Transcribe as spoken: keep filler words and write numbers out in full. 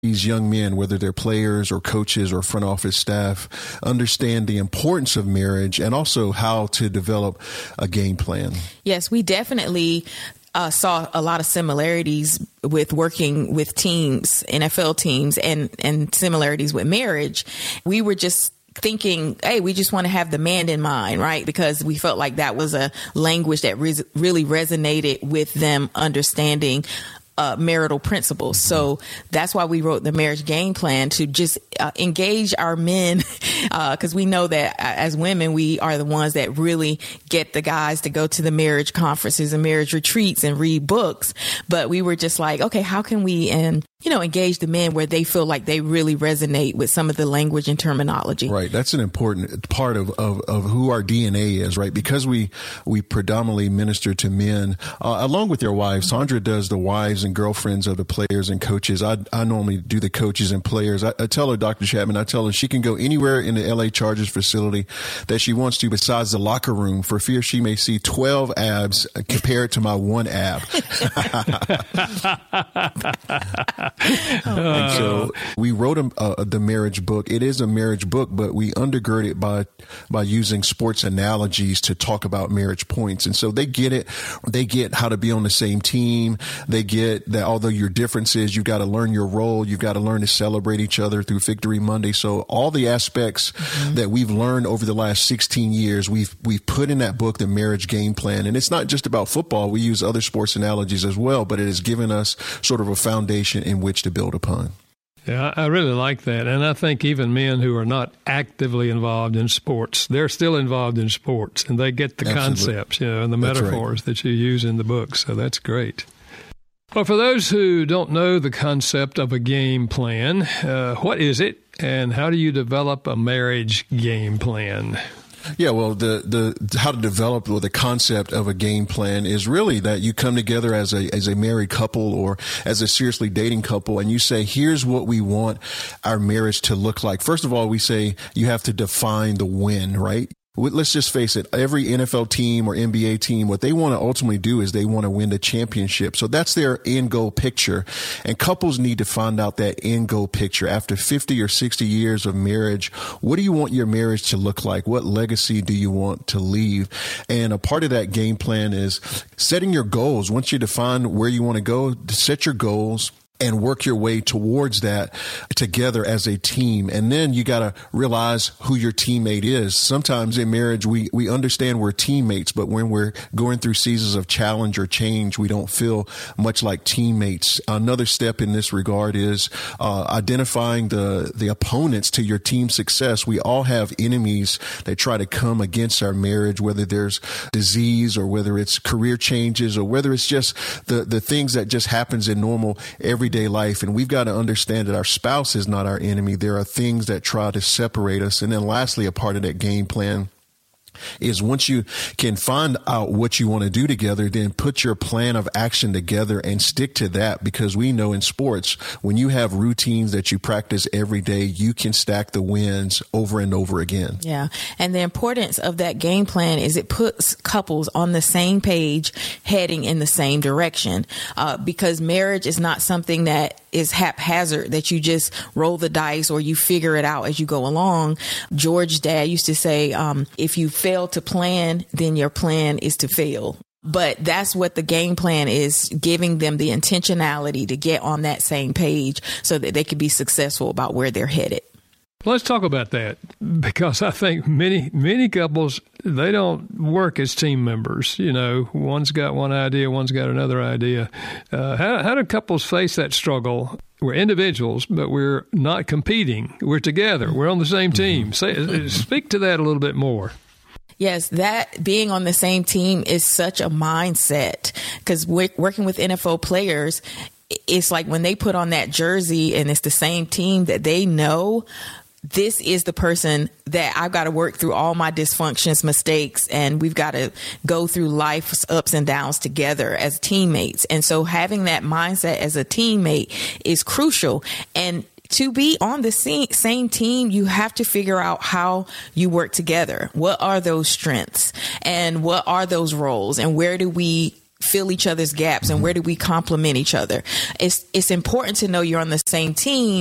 these young men, whether they're players or coaches or front office staff, understand the importance of marriage and also how to develop a game plan? Yes, we definitely uh, saw a lot of similarities with working with teams, N F L teams, and, and similarities with marriage. We were just thinking, hey, we just want to have the man in mind, right? Because we felt like that was a language that re- really resonated with them understanding Uh, marital principles. So that's why we wrote the marriage game plan, to just uh, engage our men, because uh, we know that as women, we are the ones that really get the guys to go to the marriage conferences and marriage retreats and read books. But we were just like, okay, how can we and you know engage the men where they feel like they really resonate with some of the language and terminology? Right. That's an important part of, of, of who our D N A is, right? Because we we predominantly minister to men, uh, along with their wives. Sandra does the wives and girlfriends of the players and coaches. I, I normally do the coaches and players. I, I tell her, Doctor Chapman, I tell her she can go anywhere in the L A Chargers facility that she wants to besides the locker room for fear she may see twelve abs compared to my one ab. And so we wrote a, uh, the marriage book. It is a marriage book, but we undergird it by by using sports analogies to talk about marriage points. And so they get it. They get how to be on the same team. They get that although your differences, you've got to learn your role. You've got to learn to celebrate each other through Victory Monday. So all the aspects mm-hmm. that we've learned over the last sixteen years, we've we've put in that book, the marriage game plan. And it's not just about football. We use other sports analogies as well, but it has given us sort of a foundation in which to build upon. Yeah, I really like that. And I think even men who are not actively involved in sports, they're still involved in sports, and they get the Absolutely. concepts, you know, and the that's metaphors right. that you use in the book. So that's great. Well, for those who don't know the concept of a game plan, uh, what is it, and how do you develop a marriage game plan? Yeah, well, the, the how to develop well, the concept of a game plan is really that you come together as a as a married couple or as a seriously dating couple, and you say, here's what we want our marriage to look like. First of all, we say you have to define the win, right? Let's just face it. Every N F L team or N B A team, what they want to ultimately do is they want to win the championship. So that's their end goal picture. And couples need to find out that end goal picture. After fifty or sixty years of marriage, what do you want your marriage to look like? What legacy do you want to leave? And a part of that game plan is setting your goals. Once you define where you want to go, set your goals and work your way towards that together as a team. And then you got to realize who your teammate is. Sometimes in marriage, we, we understand we're teammates, but when we're going through seasons of challenge or change, we don't feel much like teammates. Another step in this regard is uh, identifying the, the opponents to your team's success. We all have enemies that try to come against our marriage, whether there's disease or whether it's career changes or whether it's just the, the things that just happens in normal everyday life. And we've got to understand that our spouse is not our enemy. There are things that try to separate us. And then lastly, a part of that game plan is once you can find out what you want to do together, then put your plan of action together and stick to that, because we know in sports, when you have routines that you practice every day, you can stack the wins over and over again. Yeah. And the importance of that game plan is it puts couples on the same page, heading in the same direction, uh, because marriage is not something that is haphazard, that you just roll the dice or you figure it out as you go along. George's dad used to say, um, if you fail to plan, then your plan is to fail. But that's what the game plan is, giving them the intentionality to get on that same page so that they can be successful about where they're headed. Let's talk about that, because I think many, many couples, they don't work as team members. You know, one's got one idea, one's got another idea. Uh, how, how do couples face that struggle? We're individuals, but we're not competing. We're together. We're on the same team. Say, speak to that a little bit more. Yes, that being on the same team is such a mindset, because working with N F L players, it's like when they put on that jersey and it's the same team that they know, this is the person that I've got to work through all my dysfunctions, mistakes, and we've got to go through life's ups and downs together as teammates. And so having that mindset as a teammate is crucial. And to be on the same team, you have to figure out how you work together. What are those strengths and what are those roles, and where do we fill each other's gaps, and where do we complement each other? It's it's important to know you're on the same team